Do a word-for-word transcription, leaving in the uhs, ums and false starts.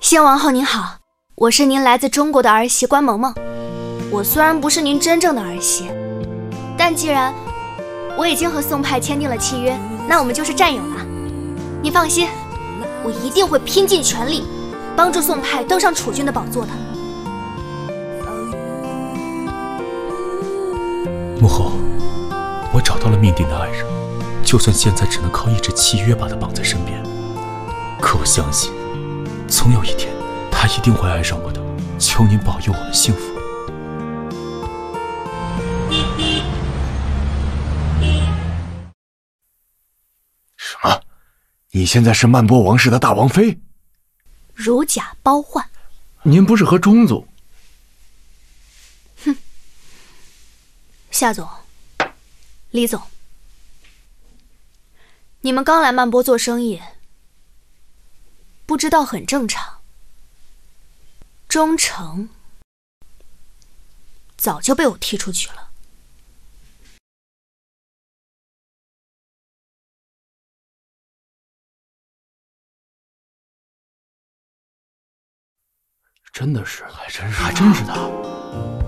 先王后您好，我是您来自中国的儿媳关萌萌。我虽然不是您真正的儿媳，但既然我已经和宋派签订了契约，那我们就是战友了。您放心，我一定会拼尽全力，帮助宋派登上储君的宝座的。 母后，我找到了命定的爱人，就算现在只能靠一纸契约把他绑在身边，可我相信，总有一天他一定会爱上我的。求您保佑我们幸福。 什么？你现在是曼波王室的大王妃？ 如假包换。 您不是和钟总？ 哼，夏总，李总，你们刚来曼波做生意，不知道很正常。忠诚早就被我踢出去了。 真的是，还真是， 还真是他。